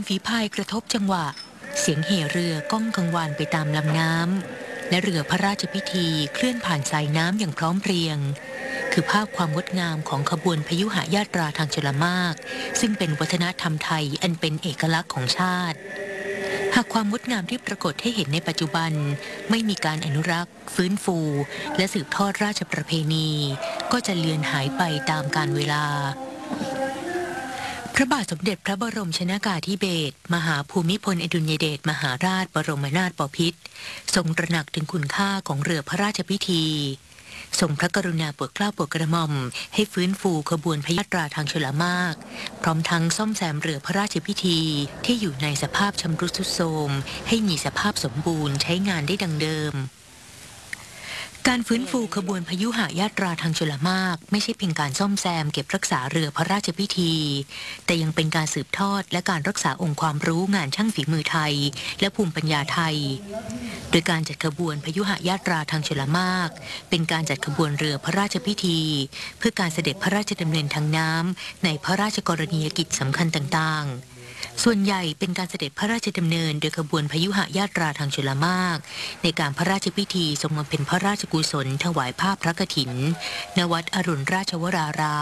ฝีพายกระทบจังหวะเสียงเห่เรือก้องกังวานไปตามลำน้ำและเรือพระราชพิธีเคลื่อนผ่านสายน้ำอย่างพร้อมเพรียงคือภาพความงดงามของขบวนพยุหญาตราทางชลมากซึ่งเป็นวัฒนธรรมไทยอันเป็นเอกลักษณ์ของชาติหากความงดงามที่ปรากฏให้เห็นในปัจจุบันไม่มีการอนุรักษ์ฟื้นฟูและสืบทอดราชประเพณีก็จะเลือนหายไปตามกาลเวลาพระบาทสมเด็จพระบรมชนกาธิเบศรมหาภูมิพลอดุลยเดชมหาราชบรมนาถบพิตรทรงตระหนักถึงคุณค่าของเรือพระราชพิธีทรงพระกรุณาโปรดเกล้าโปรดกระหม่อมให้ฟื้นฟูขบวนพยุหญาตราทางชลมากพร้อมทั้งซ่อมแซมเรือพระราชพิธีที่อยู่ในสภาพชำรุดทรุดโทรมให้มีสภาพสมบูรณ์ใช้งานได้ดังเดิมการฟื้นฟูขบวนพยุหญาตราทางชลมากไม่ใช่เพียงการซ่อมแซมเก็บรักษาเรือพระราชพิธีแต่ยังเป็นการสืบทอดและการรักษาองค์ความรู้งานช่างฝีมือไทยและภูมิปัญญาไทยโดยการจัดขบวนพยุหญาตราทางชลมากเป็นการจัดขบวนเรือพระราชพิธีเพื่อการเสด็จพระราชดำเนินทางน้ำในพระราชกรณียกิจสำคัญต่างๆส่วนใหญ่เป็นการเสด็จพระราชดำเนินโดยขบวนพยุหญาตราทางชลมากในการพระราชพิธีทรงบำเพ็ญพระราชกุศลถวายผ้าพระกฐินณวัดอรุณราชวราราม